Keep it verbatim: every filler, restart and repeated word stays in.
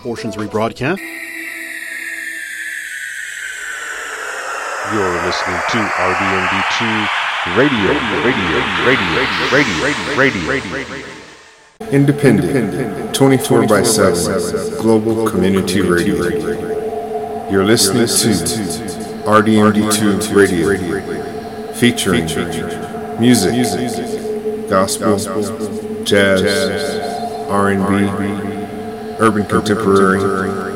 portions rebroadcast. You're listening to R D M D two Radio, Radio, Radio, Radio, Radio, Radio, Radio. Independent, twenty-four by seven, global community radio. You're listening to R D M D two Radio, featuring music, gospel, jazz, R and B, urban contemporary,